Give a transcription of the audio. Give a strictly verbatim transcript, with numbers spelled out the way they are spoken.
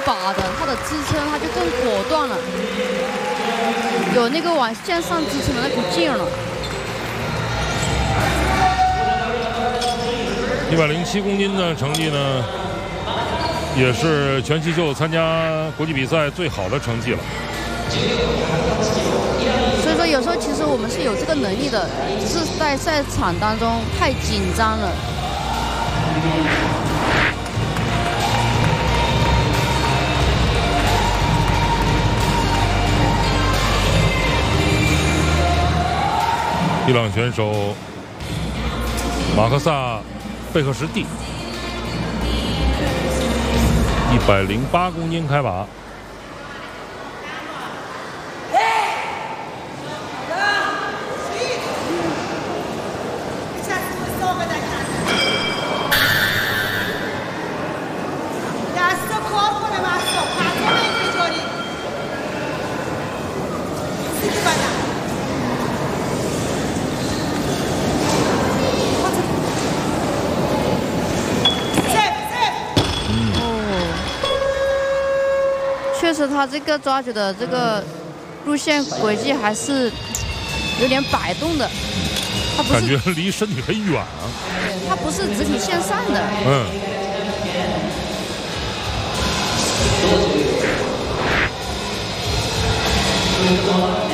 把的，它的支撑它就更果断了，有那个往向上支撑的那股劲了。 一百零七公斤的成绩呢，也是全气秀参加国际比赛最好的成绩了。 所以说，有时候其实我们是有这个能力的，只是在赛场当中太紧张了。 伊朗选手马克萨贝克什蒂，一百零八公斤开靶。 确实，他这个抓举的这个路线轨迹还是有点摆动的，他不是感觉离身体很远啊。 对，他不是直体线上的。 嗯。 嗯